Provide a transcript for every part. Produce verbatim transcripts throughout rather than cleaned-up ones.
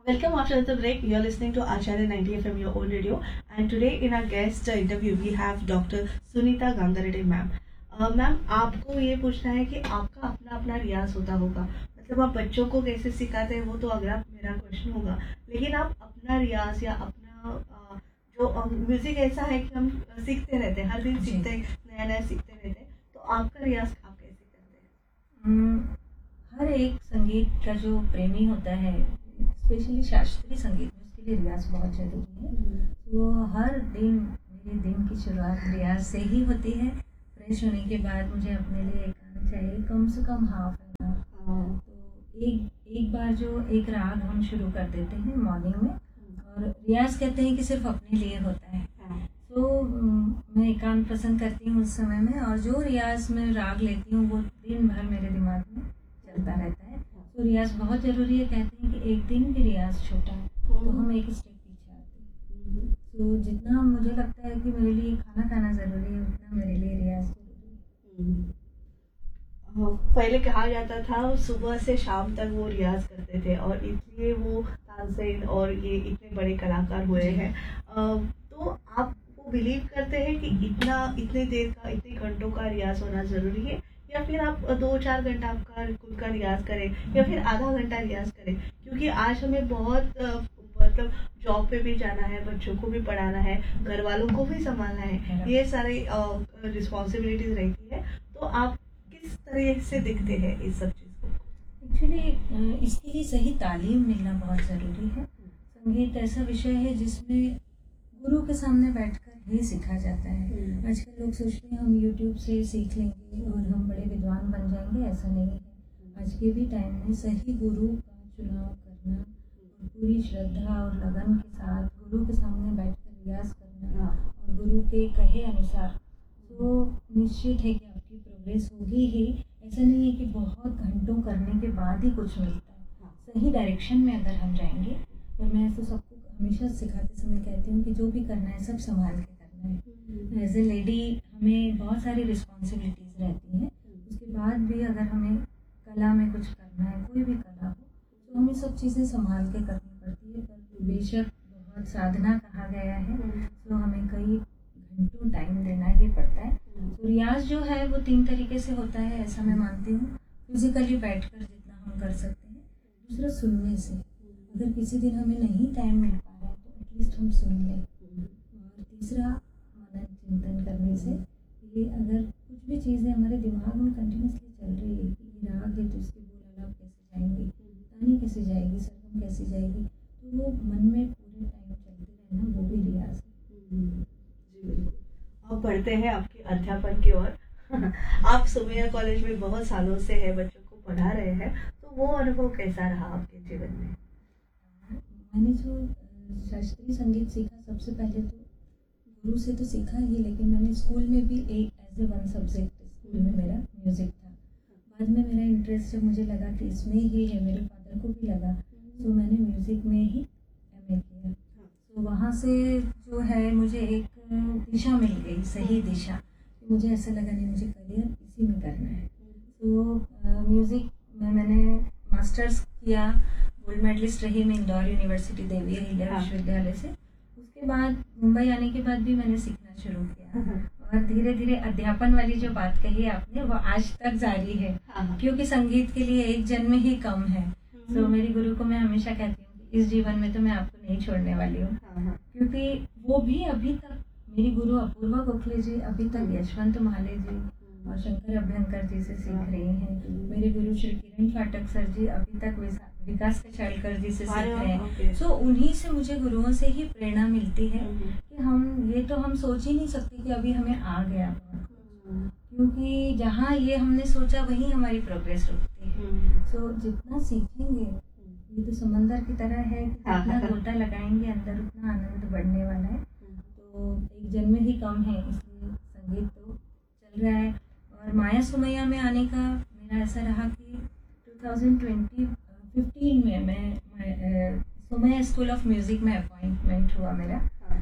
Welcome after the break. You're listening to Acharya ninety F M, your own radio. And today in our guest interview, we have Doctor Sunita Gangareddy ma'am. Uh, ma'am आपको ये पूछना है कि आपका अपना अपना रियाज होता होगा, मतलब आप बच्चों को कैसे सिखाते हैं वो तो अगला मेरा क्वेश्चन होगा, लेकिन आप अपना रियाज या अपना अ, जो म्यूजिक ऐसा है कि हम सीखते रहते हैं, हर दिन सीखते हैं, नया नया सीखते रहते हैं, तो आपका रियाज आप कैसे करते हैं? हम्म, हर एक संगीत का जो प्रेमी होता है, स्पेशली शास्त्रीय संगीत में, उसके लिए रियाज बहुत ज़रूरी है। तो हर दिन मेरे दिन की शुरुआत रियाज से ही होती है। फ्रेश होने के बाद मुझे अपने लिए एकांत चाहिए, कम से कम हाफ एन आवर। तो एक एक बार जो एक राग हम शुरू कर देते हैं मॉर्निंग में, और रियाज कहते हैं कि सिर्फ अपने लिए होता है। तो मैं एकांत पसंद करती हूँ उस समय में, और जो रियाज में राग लेती हूँ वो दिन भर मेरे दिमाग में चलता रहता है। तो रियाज बहुत ज़रूरी है। कहते हैं कि एक दिन भी रियाज छोटा है तो हम एक स्टेप पीछे आते हैं। तो जितना मुझे लगता है कि मेरे लिए खाना खाना ज़रूरी है, उतना मेरे लिए रियाज ज़रूरी है। पहले कहा जाता था सुबह से शाम तक वो रियाज करते थे और इसलिए वो तानसेन और ये इतने बड़े कलाकार हुए हैं। तो आप वो बिलीव करते हैं कि इतना इतने देर का, इतने घंटों का रियाज होना ज़रूरी है, या फिर आप दो चार घंटा आपका खुद का रियाज करें या फिर आधा घंटा रियाज करें? क्योंकि आज हमें बहुत मतलब जॉब पे भी जाना है, बच्चों को भी पढ़ाना है, घर वालों को भी संभालना है, ये सारे रिस्पॉन्सिबिलिटीज रहती है। तो आप किस तरह से देखते हैं इस सब चीज़ को? एक्चुअली इसके लिए सही तालीम मिलना बहुत ज़रूरी है। संगीत ऐसा विषय है जिसमें गुरु के सामने बैठकर ही सीखा जाता है। आजकल लोग सोचते हैं हम यूट्यूब से सीख लेंगे और हम बड़े विद्वान बन जाएंगे, ऐसा नहीं है। आज के भी टाइम में सही गुरु का चुनाव करना और पूरी श्रद्धा और लगन के साथ गुरु के सामने बैठकर रियाज करना और गुरु के कहे अनुसार, तो निश्चित है कि आपकी प्रोग्रेस होगी ही। ऐसा नहीं है कि बहुत घंटों करने के बाद ही कुछ मिलता है। सही डायरेक्शन में अगर हम जाएंगे, और मैं तो सबको हमेशा सिखाते समय कहती हूँ कि जो भी करना है सब संभाल के करना है। एज ए लेडी हमें बहुत सारी रिस्पॉन्सिबिलिटीज़ रहती हैं, उसके बाद भी अगर हमें कला में कुछ करना है, कोई भी कला हो, तो हमें सब चीज़ें संभाल के करनी पड़ती है। पर बेशक बहुत साधना कहा गया है, तो हमें कई घंटों टाइम देना ही पड़ता है। तो रियाज जो है वो तीन तरीके से होता है, ऐसा मैं मानती हूँ। फिजिकली बैठकर जितना हम कर सकते हैं, दूसरा सुनने से, अगर किसी दिन हमें नहीं टाइम मिल पा रहा है तो एटलीस्ट हम सुन लें, और तीसरा मनन चिंतन करने से। ये अगर कुछ भी चीज़ें हमारे दिमाग में कंटिन्यूसली चल रही है कि ये राग है तो इसके बोल आलाप कैसे जाएंगे, तानी कैसे जाएगी, सरगम कैसे जाएगी, तो वो मन में पूरे टाइम चलते रहना, वो भी रियाज है। जी बिल्कुल। अब बढ़ते हैं आपके अध्यापन की ओर। आप सुमैया कॉलेज में बहुत सालों से है, बच्चों को पढ़ा रहे हैं, तो वो अनुभव कैसा रहा आपके जीवन में? मैंने जो शास्त्रीय संगीत सीखा, सबसे पहले तो गुरु से तो सीखा ही, लेकिन मैंने स्कूल में भी एक as a one subject school में मेरा म्यूज़िक था। बाद में मेरा इंटरेस्ट जब मुझे लगा कि इसमें ही है, मेरे फादर को भी लगा, तो मैंने म्यूज़िक में ही एम ए किया। तो वहाँ से जो है मुझे एक दिशा मिल गई, सही दिशा। तो मुझे ऐसा लगा नहीं, मुझे करियर इसी में करना है। तो म्यूज़िक में मैंने मास्टर्स किया, गोल्ड मेडलिस्ट रही मैं इंदौर यूनिवर्सिटी देवी अहिल्या विश्वविद्यालय से। उसके बाद मुंबई आने के बाद भी मैंने सीखना शुरू किया, और धीरे धीरे अध्यापन वाली जो बात कही आपने वो आज तक जारी है, क्योंकि संगीत के लिए एक जन्म ही कम है। तो मेरी गुरु को मैं हमेशा कहती हूँ कि इस जीवन में तो मैं आपको नहीं छोड़ने वाली हूँ, क्योंकि वो भी अभी तक मेरी गुरु अपूर्वा गोखले जी अभी तक यशवंत माले जी और शंकर अभ्यंकर जी से सीख रही हैं। मेरे गुरु श्री किरण फाटक सर जी अभी तक विकास कचालकर जी से सीख रहे हैं। सो उन्हीं से मुझे गुरुओं से ही प्रेरणा मिलती है कि हम ये तो हम सोच ही नहीं सकते कि अभी हमें आ गया, क्योंकि जहाँ ये हमने सोचा वहीं हमारी प्रोग्रेस रुकती है। सो जितना सीखेंगे, ये तो समंदर की तरह है कि जितना गोता लगाएंगे अंदर उतना आनंद बढ़ने वाला है। तो एक जन्म ही कम है, इसलिए संगीत तो चल रहा है। और माया सुमैया में आने का मेरा ऐसा रहा कि टू थाउजेंड ट्वेंटी फिफ्टीन में मैं सुमैया स्कूल ऑफ म्यूज़िक में अपॉइंटमेंट हुआ मेरा,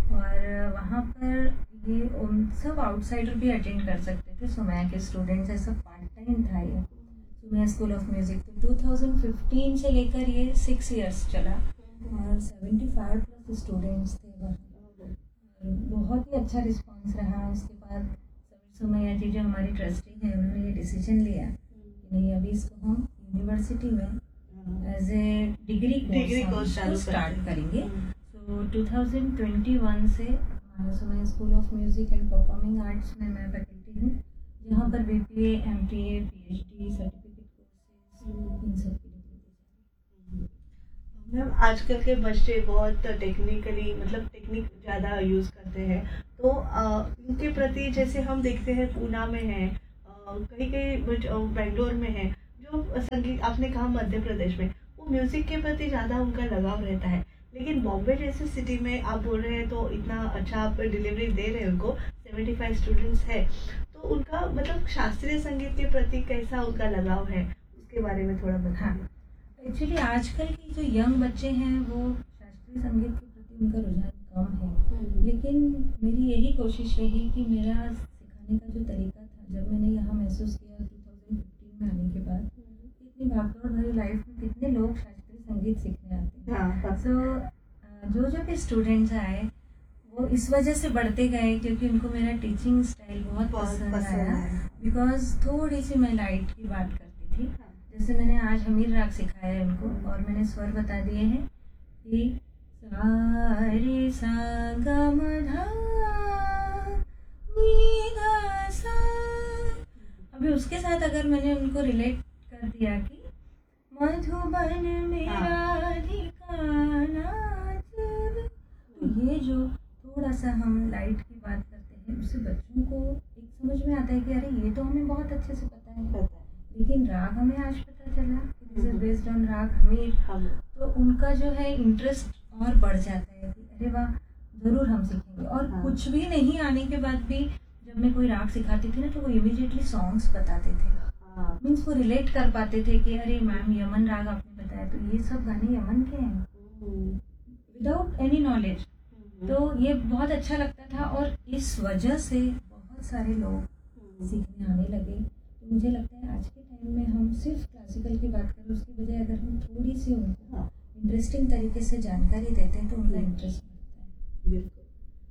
और वहाँ पर ये सब आउटसाइडर भी अटेंड कर सकते थे, सुमैया के स्टूडेंट्स, ऐसा पार्ट टाइम था ये सुमैया स्कूल ऑफ म्यूज़िक। तो टू थाउजेंड फिफ्टीन से लेकर ये सिक्स इयर्स चला। और सेवेंटी फाइव प्लस स्टूडेंट्स थे वहाँ। और बहुत ही अच्छा रिस्पांस रहा। उसके बाद समीर सोमैया जी जो हमारे ट्रस्टी हैं, उन्होंने ये डिसीजन लिया कि नहीं, अभी इसको हम यूनिवर्सिटी में as a degree degree course course start करेंगे। सो टू थाउजेंड ट्वेंटी वन से मानस Somaiya school of music and performing arts में मैं फैकल्टी हूँ, जहाँ पर B P A, M P A, P H D, certificate courses, इन सब की डिग्री। मैम आजकल के बच्चे बहुत टेक्निकली मतलब टेक्निक ज़्यादा यूज़ करते हैं, तो आ, इनके प्रति जैसे हम देखते हैं पूना में है, कहीं कहीं बेंगलोर में है, जो संगीत आपने कहा मध्य प्रदेश में, वो म्यूज़िक के प्रति ज़्यादा उनका लगाव रहता है। लेकिन बॉम्बे जैसे सिटी में आप बोल रहे हैं तो इतना अच्छा आप डिलीवरी दे रहे हैं, उनको सेवेंटी फाइव स्टूडेंट्स है, तो उनका मतलब शास्त्रीय संगीत के प्रति कैसा उनका लगाव है, उसके बारे में थोड़ा बताइए। एक्चुअली आजकल के जो यंग बच्चे हैं वो शास्त्रीय संगीत के प्रति उनका रुझान कम है, लेकिन मेरी यही कोशिश रही कि मेरा सिखाने का जो तरीका था, जब मैंने यहाँ महसूस किया टू थाउजेंड फिफ्टीन में आने के बाद, इतनी भागदौड़ भरी लाइफ में कितने लोग शास्त्रीय संगीत सीखने आते हैं। सो so, जो जो भी स्टूडेंट्स आए वो इस वजह से बढ़ते गए क्योंकि उनको मेरा टीचिंग स्टाइल बहुत पसंद आया, बिकॉज थोड़ी सी मैं लाइट की बात करती थी। जैसे मैंने आज हमीर राग सिखाया है उनको और मैंने स्वर बता दिए हैं कि सा रे सा ग म ध नी ध सा। अभी उसके साथ अगर मैंने उनको रिलेट कर दिया कि मधुबन मेरा ठिकाना, तो ये जो थोड़ा सा हम लाइट की बात करते हैं उससे बच्चों को एक समझ में आता है कि अरे ये तो हमें बहुत अच्छे से पता है, लेकिन राग हमें आज पता चला कि दिस इज बेस्ड ऑन राग हमीर, तो उनका जो है इंटरेस्ट और बढ़ जाता है कि अरे वाह ज़रूर हम सीखेंगे। और हाँ। कुछ भी नहीं आने के बाद भी जब मैं कोई राग सिखाती थी ना तो वो इमीडिएटली सॉन्ग्स बताते थे, मीन्स वो रिलेट कर पाते थे कि अरे मैम यमन राग आपने बताया तो ये सब गाने यमन के हैं, विदाउट एनी नॉलेज। तो ये बहुत अच्छा लगता था और इस वजह से बहुत सारे लोग सीखने आने लगे। तो मुझे लगता है आज के टाइम में हम सिर्फ क्लासिकल की बात करें उसकी बजाय अगर हम थोड़ी सी उनको इंटरेस्टिंग तरीके से जानकारी देते हैं तो उनका इंटरेस्ट बढ़ता है। बिल्कुल।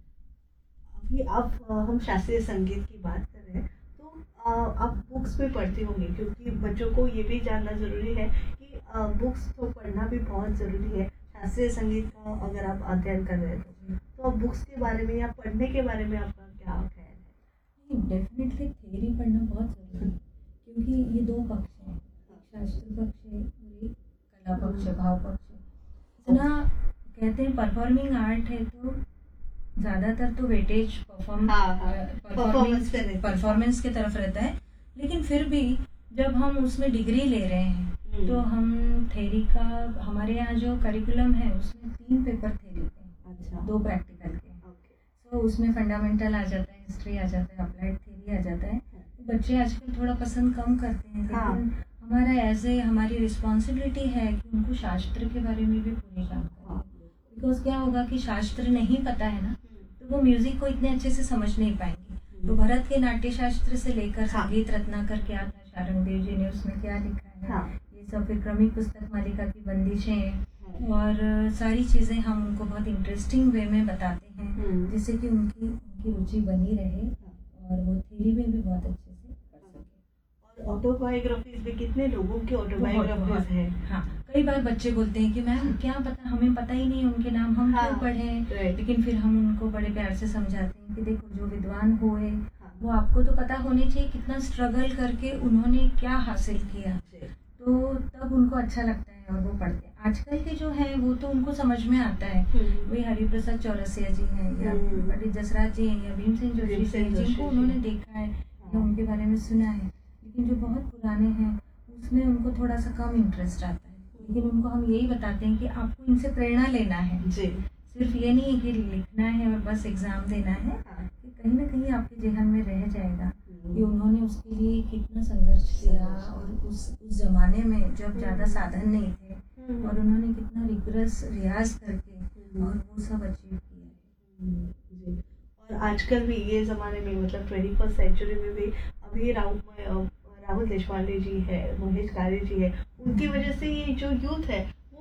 अभी आप हम शास्त्रीय संगीत की बात कर रहे हैं तो आप बुक्स भी पढ़ती होंगी, क्योंकि बच्चों को ये भी जानना ज़रूरी है कि बुक्स तो पढ़ना भी बहुत ज़रूरी है शास्त्रीय संगीत का अगर आप अध्ययन कर रहे हैं तो। तो आप बुक्स के बारे में या पढ़ने के बारे में आपका क्या ख्याल है? डेफिनेटली थ्योरी पढ़ना बहुत ज़रूरी है, क्योंकि ये दो पक्ष हैं, शास्त्र पक्ष है और एक कला पक्ष है, भाव पक्ष है। इतना कहते हैं परफॉर्मिंग आर्ट है तो ज़्यादातर तो वेटेज परफॉर्म परफॉर्मेंस परफॉर्मेंस की तरफ रहता है, लेकिन फिर भी जब हम उसमें डिग्री ले रहे हैं तो हम थ्योरी का, हमारे यहाँ जो करिकुलम है उसमें तीन पेपर थ्योरी के, अच्छा, दो प्रैक्टिकल के। तो okay. so, उसमें फंडामेंटल आ जाता है, हिस्ट्री आ जाता है, अप्लाइड थ्योरी आ जाता है। तो बच्चे आजकल थोड़ा पसंद कम करते हैं, लेकिन हाँ. हमारा एज ए हमारी रिस्पॉन्सिबिलिटी है कि उनको शास्त्र के बारे में भी पूरी जानकारी, बिकॉज क्या होगा कि शास्त्र नहीं पता है ना तो वो म्यूजिक को इतने अच्छे से समझ नहीं पाएंगे। तो भरत के नाट्य शास्त्र से लेकर संगीत रत्नाकर क्या था, शारंग देव जी ने उसमें क्या लिखा है, हाँ. ये सब फिर क्रमिक पुस्तक मालिका की बंदिशें और सारी चीज़ें हम उनको बहुत इंटरेस्टिंग वे में बताते हैं, जिससे कि उनकी उनकी रुचि बनी रहे और वो थ्योरी में भी बहुत अच्छे से पढ़ सके। और ऑटोबायोग्राफीज भी कितने लोगों की ऑटोबायोग्राफीज हैं। हाँ, कई बार बच्चे बोलते हैं कि मैम क्या पता, हमें पता ही नहीं उनके नाम, हम हाँ, क्यों पढ़ें। लेकिन फिर हम उनको बड़े प्यार से समझाते हैं कि देखो जो विद्वान हुए वो आपको तो पता होनी चाहिए कितना स्ट्रगल करके उन्होंने क्या हासिल किया, तो तब उनको अच्छा लगता है और वो पढ़ते हैं। आजकल के जो हैं वो तो उनको समझ में आता है, वही हरिप्रसाद चौरसिया जी हैं या पंडित जसराज जी हैं या भीमसेन जोशी जी, जिनको उन्होंने देखा है या उनके बारे में सुना है, लेकिन जो बहुत पुराने हैं उसमें उनको थोड़ा सा कम इंटरेस्ट आता है। लेकिन उनको हम यही बताते हैं कि आपको इनसे प्रेरणा लेना है जी, सिर्फ ये नहीं है कि लिखना है और बस एग्जाम देना है, कि कहीं ना कहीं आपके जेहन में रह जाएगा कि उन्होंने उसके लिए कितना संघर्ष किया और उस उस जमाने में जब ज़्यादा साधन नहीं थे और उन्होंने कितना रिगरस रियाज करके और वो सब अचीव किया है। और आजकल भी ये ज़माने में मतलब ट्वेंटी फर्स्ट सेंचुरी में भी अभी राहुल राहुल देशपांडे जी है, महेश कारे जी है, उनकी वजह से ये जो यूथ है वो फिर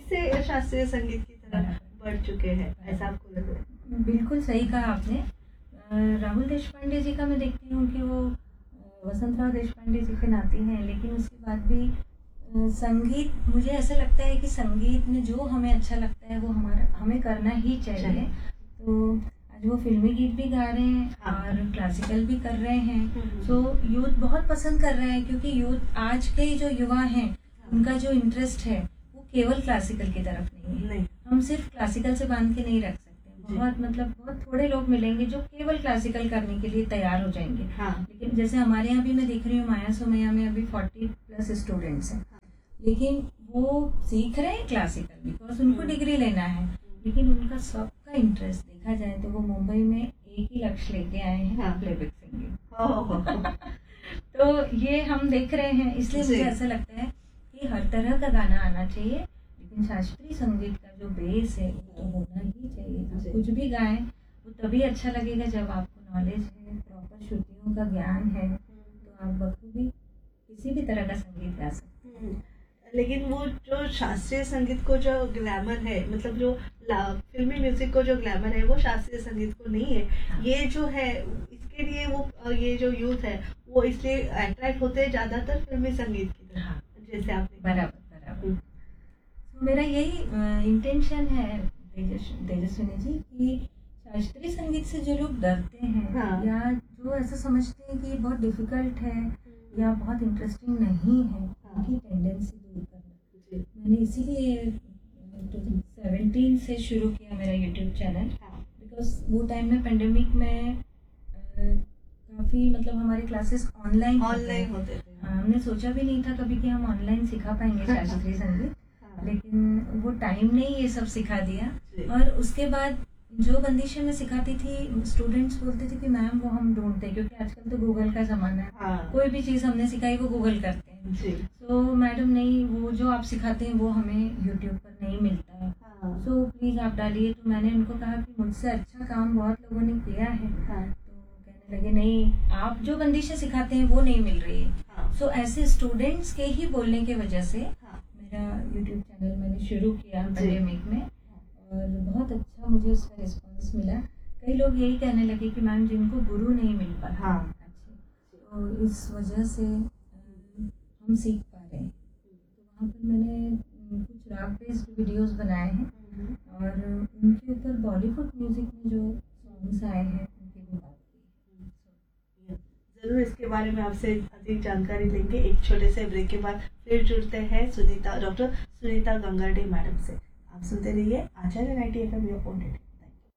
से शास्त्रीय संगीत की तरफ बढ़ चुके हैं, ऐसा आपको लग रहा है? बिल्कुल सही कहा आपने। राहुल देशपांडे जी का मैं देखती हूँ कि वो वसंतराव देशपांडे जी के नाती हैं, लेकिन उसके बाद भी संगीत, मुझे ऐसा लगता है कि संगीत में जो हमें अच्छा लगता है वो हमारा हमें करना ही चाहिए। तो आज वो फिल्मी गीत भी गा रहे हैं और क्लासिकल भी कर रहे हैं, तो यूथ बहुत पसंद कर रहे हैं, क्योंकि यूथ आज के जो युवा हैं उनका जो इंटरेस्ट है वो केवल क्लासिकल की तरफ नहीं है। नहीं। हम सिर्फ क्लासिकल से बांध के नहीं रख सकते। बहुत मतलब बहुत थोड़े लोग मिलेंगे जो केवल क्लासिकल करने के लिए तैयार हो जाएंगे। हाँ। लेकिन जैसे हमारे यहाँ भी मैं देख रही हूँ माया सोमैया में अभी फोर्टी प्लस स्टूडेंट्स हैं, लेकिन वो सीख रहे हैं क्लासिकल बिकॉज उनको डिग्री लेना है, लेकिन उनका सबका इंटरेस्ट देखा जाए तो वो मुंबई में एक ही लक्ष्य लेके आए हैं, प्लेबैक सिंगिंग। तो ये हम देख रहे हैं, इसलिए मुझे ऐसा लगता है कि हर तरह का गाना आना चाहिए, लेकिन शास्त्रीय संगीत का जो बेस है वो तो होना ही चाहिए। आप कुछ भी गाएं वो तभी अच्छा लगेगा जब आपको नॉलेज है, प्रॉपर श्रुतियों का ज्ञान है, तो आप बखूबी किसी भी तरह का संगीत गा सकते हैं। लेकिन वो जो शास्त्रीय संगीत को जो ग्लैमर है, मतलब जो फिल्मी म्यूजिक को जो ग्लैमर है वो शास्त्रीय संगीत को नहीं है। हाँ। ये जो है इसके लिए वो ये जो यूथ है वो इसलिए अट्रैक्ट होते हैं ज्यादातर फिल्मी संगीत की तरह। हाँ। जैसे आपने बराबर बराबर तो मेरा यही इंटेंशन है तेजस्विनी जी कि शास्त्रीय संगीत से जो लोग डरते हैं, हाँ। या जो ऐसा समझते हैं कि बहुत डिफिकल्ट है या बहुत इंटरेस्टिंग नहीं है, उनकी टेंडेंसी दूर करना। मैंने इसीलिए सेवेंटीन से शुरू किया मेरा यूट्यूब चैनल, बिकॉज वो टाइम में पेंडेमिक में काफ़ी मतलब हमारे क्लासेस ऑनलाइन ऑनलाइन होते थे। हमने सोचा भी नहीं था कभी कि हम ऑनलाइन सिखा पाएंगे शास्त्रीय संगीत, लेकिन वो टाइम ने ये सब सिखा दिया। और उसके बाद जो बंदिशें मैं सिखाती थी, स्टूडेंट्स बोलते थे कि मैम वो हम ढूंढते, क्योंकि आजकल तो गूगल का जमाना है। हाँ। कोई भी चीज़ हमने सिखाई वो गूगल करते हैं। तो मैडम नहीं, वो जो आप सिखाते हैं वो हमें यूट्यूब पर नहीं मिलता है, हाँ। तो प्लीज़ आप डालिए। तो मैंने उनको कहा कि मुझसे अच्छा काम बहुत लोगों ने किया है। हाँ। तो कहने लगे नहीं, आप जो बंदिशें सिखाते हैं वो नहीं मिल रही है। हाँ। सो ऐसे स्टूडेंट्स के ही बोलने की वजह से मेरा यूट्यूब चैनल मैंने शुरू किया पेंडेमिक में, और बहुत अच्छा मुझे उसका रिस्पांस मिला। कई लोग यही कहने लगे कि मैम जिनको गुरु नहीं मिल पाता, हाँ। अच्छे, तो इस वजह से हम सीख पा रहे हैं। तो वहाँ पर मैंने कुछ राग बेस्ड वीडियोस बनाए हैं, और उनके ऊपर बॉलीवुड म्यूजिक में जो सॉन्ग्स आए हैं उनकी भी बात की। ज़रूर इसके बारे में आपसे अधिक जानकारी लेंगे। एक छोटे से ब्रेक के बाद फिर जुड़ते हैं सुनीता डॉक्टर सुनीता गंगाडे मैडम से। आप सुनते रहिए आचार्य नाइंटी एफ एम।